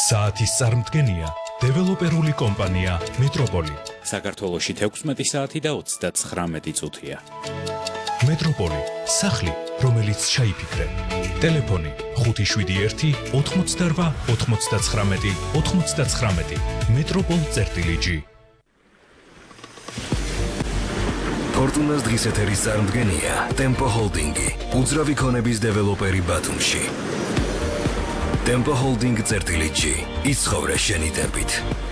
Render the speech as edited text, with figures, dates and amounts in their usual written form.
საათის წარმდგენია დეველოპერული კომპანია მეტროპოლი. საქართველოში 16 საათი და 39 წუთია. მეტროპოლი, სახლი, რომელიც ჩაიფიქრე. ტელეფონი 571 88 99 99. მეტროპოლ.g. ფორტუნას დღის ეთერის წარმდგენია ტემპო ჰოლდინგი, უძრავი ქონების დეველოპერი ბათუმში. Tempo Holding.g. იცხოვრე შენი ტემპით.